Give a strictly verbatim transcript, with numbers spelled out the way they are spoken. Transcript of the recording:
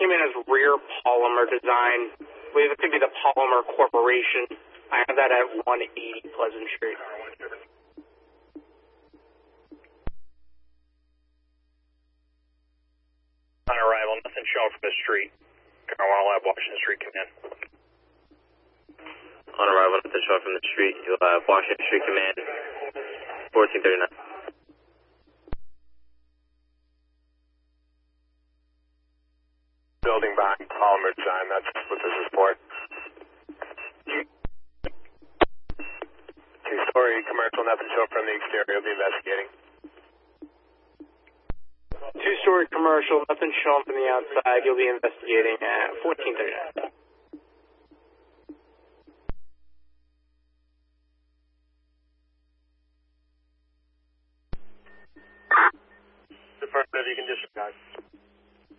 came in as rear polymer design. I believe it could be the Polymer Corporation. I have that at one eighty Pleasant Street. On arrival, nothing shown from the street. Carolina Lab, Washington Street, come in. On arrival, nothing shown from the street. You'll have Washington Street Command, fourteen thirty-nine. Building behind polymer design, that's what this is for. Two-story commercial, nothing shown from the exterior, we'll be investigating. Two-story commercial, nothing shown from the outside. You'll be investigating at fourteen thirty-nine. Affirmative, you can disregard.